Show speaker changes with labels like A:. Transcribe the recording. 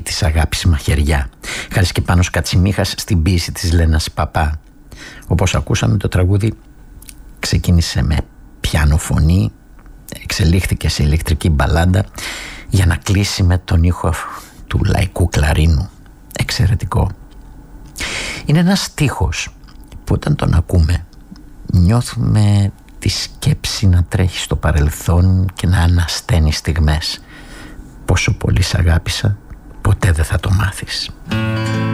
A: της αγάπης μαχαιριά. Χαρισκεπάνος Κατσιμίχας στην ποίηση της Λένας Παπά. Όπως ακούσαμε, το τραγούδι ξεκίνησε με πιάνο φωνή, εξελίχθηκε σε ηλεκτρική μπαλάντα για να κλείσει με τον ήχο του λαϊκού κλαρίνου. Εξαιρετικό. Είναι ένας στίχος που όταν τον ακούμε νιώθουμε τη σκέψη να τρέχει στο παρελθόν και να ανασταίνει στιγμές. Πόσο πολύ σ' αγάπησα, ποτέ δεν θα το μάθεις.